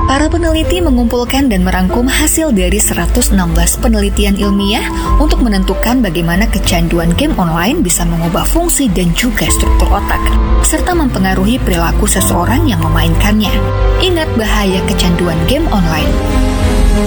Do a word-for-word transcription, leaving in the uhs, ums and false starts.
Para peneliti mengumpulkan dan merangkum hasil dari seratus enam belas penelitian ilmiah untuk menentukan bagaimana kecanduan game online bisa mengubah fungsi dan juga struktur otak, serta mempengaruhi perilaku seseorang yang memainkannya. Ingat bahaya kecanduan game online.